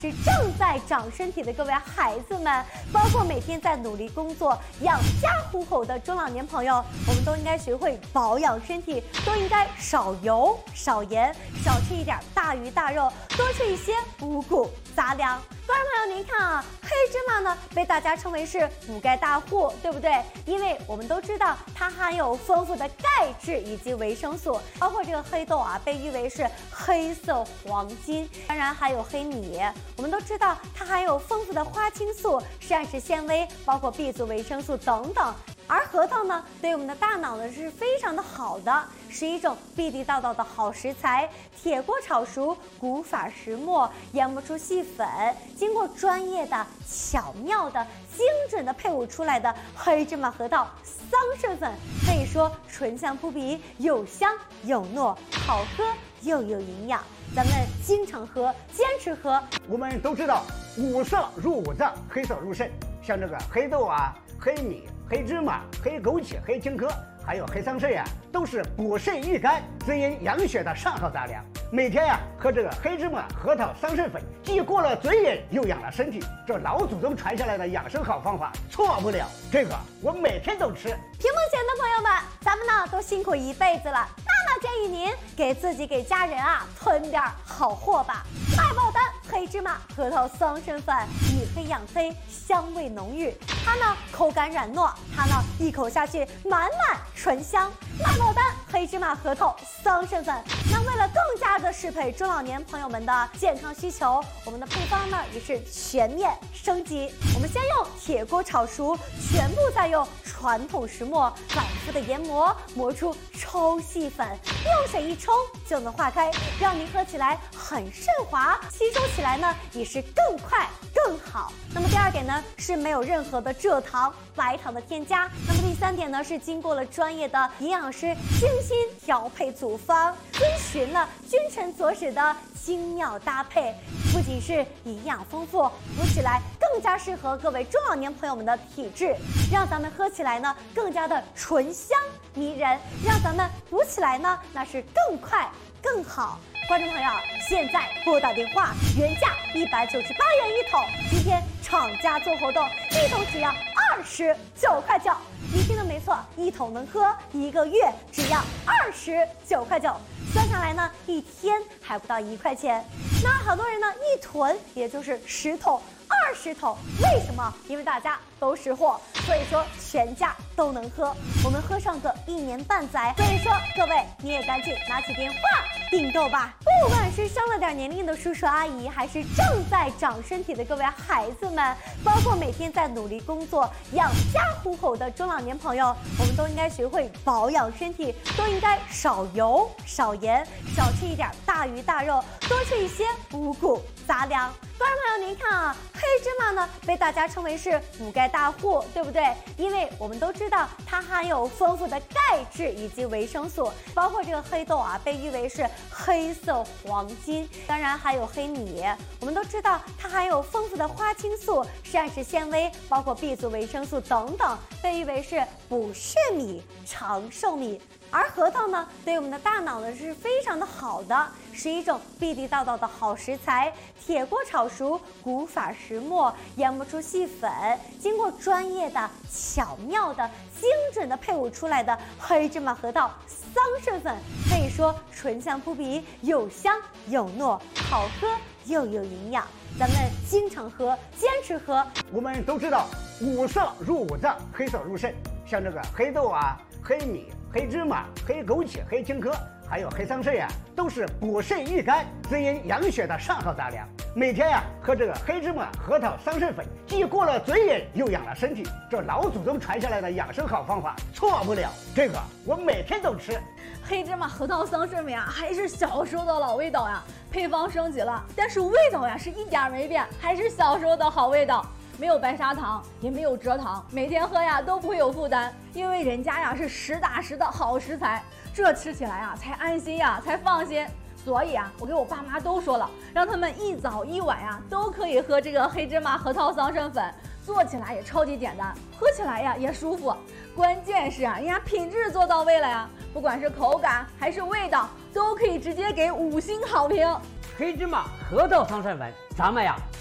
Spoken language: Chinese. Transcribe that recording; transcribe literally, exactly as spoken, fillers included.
是正在长身体的各位孩子们，包括每天在努力工作、养家糊口的中老年朋友，我们都应该学会保养身体，都应该少油、少盐，少吃一点大鱼大肉，多吃一些五谷杂粮。观众朋友，您看啊，黑芝麻呢被大家称为是补钙大户，对不对？因为我们都知道它含有丰富的钙质以及维生素，包括这个黑豆啊，被誉为是黑色黄金。当然还有黑米，我们都知道它含有丰富的花青素、膳食纤维，包括 B 族维生素等等。而核桃呢，对我们的大脑呢是非常的好的，是一种地地道道的好食材。铁锅炒熟，古法石磨，研磨出细粉，经过专业的、巧妙的、精准的配伍出来的黑芝麻核桃桑葚粉，可以说醇香扑鼻，有香有糯，好喝又有营养。咱们经常喝，坚持喝。 我们都知道，五色入五脏，黑色入肾。像这个黑豆啊、黑米、黑芝麻、黑枸杞、黑青稞，还有黑桑葚呀，都是补肾益肝、滋阴养血的上好杂粮。每天呀，喝这个黑芝麻核桃桑葚粉，既过了嘴瘾，又养了身体。这老祖宗传下来的养生好方法，错不了。这个我每天都吃。 屏幕前的朋友们，咱们呢都辛苦一辈子了，大大建议您给自己给家人啊囤点好货吧。麦宝丹黑芝麻核桃桑葚粉，以黑养黑，香味浓郁。它呢口感软糯，它呢一口下去满满醇香。麦宝丹黑芝麻核桃桑葚粉，那为了更加的适配中老年朋友们的健康需求，我们的配方呢也是全面升级。我们先用铁锅炒熟，全部再用传统石磨反复的研磨，磨出超细粉，用水一冲就能化开，让您喝起来很顺滑，吸收起来呢也是更快更好。那么第二点呢是没有任何的蔗糖、白糖的添加。那么第三点呢是经过了专业的营养师精心调配组方，遵循了君臣佐使的精妙搭配，不仅是营养丰富，补起来更加适合各位中老年朋友们的体质，让咱们喝起来呢更加的醇香迷人，让咱们补起来呢那是更快更好。观众朋友，现在拨打电话，原价一百九十八元一桶，今天厂家做活动，一桶只要二十九块九。您听的没错，一桶能喝一个月，只要二十九块九，算下来呢，一天还不到一块钱。那好多人呢，一囤也就是十桶。二十桶，为什么？因为大家都识货，所以说全家都能喝，我们喝上个一年半载。所以说各位你也赶紧拿起电话订购吧。不管是上了点年龄的叔叔阿姨，还是正在长身体的各位孩子们，包括每天在努力工作、养家糊口的中老年朋友，我们都应该学会保养身体，都应该少油、少盐，少吃一点大鱼大肉，多吃一些五谷杂粮。观众朋友，您看啊，黑芝麻呢被大家称为是补钙大户，对不对？因为我们都知道它含有丰富的钙质以及维生素，包括这个黑豆啊，被誉为是黑色黄金。当然还有黑米，我们都知道它含有丰富的花青素、膳食纤维，包括 B 族维生素等等，被誉为是补肾米、长寿米。而核桃呢，对我们的大脑呢是非常的好的，是一种地地道道的好食材。铁锅炒熟，古法石磨，研磨出细粉，经过专业的、巧妙的、精准的配伍出来的黑芝麻核桃桑葚粉，可以说醇香扑鼻，有香有糯，好喝又有营养。咱们经常喝，坚持喝。 我们都知道，五色入五脏，黑色入肾。像这个黑豆啊、黑米、黑芝麻、黑枸杞、黑青稞，还有黑桑葚呀，都是补肾益肝、滋阴养血的上好杂粮。每天呀，喝这个黑芝麻核桃桑葚粉，既过了嘴瘾，又养了身体。这老祖宗传下来的养生好方法，错不了。这个我每天都吃。 黑芝麻核桃桑葚粉呀，还是小时候的老味道呀，配方升级了，但是味道呀是一点没变，还是小时候的好味道。没有白砂糖，也没有蔗糖，每天喝呀都不会有负担，因为人家呀是实打实的好食材，这吃起来呀才安心呀，才放心。所以啊，我给我爸妈都说了，让他们一早一晚呀都可以喝这个黑芝麻核桃桑葚粉，做起来也超级简单，喝起来呀也舒服。关键是啊，人家品质做到位了呀，不管是口感还是味道，都可以直接给五星好评。 黑芝麻、核桃桑葚粉，咱们呀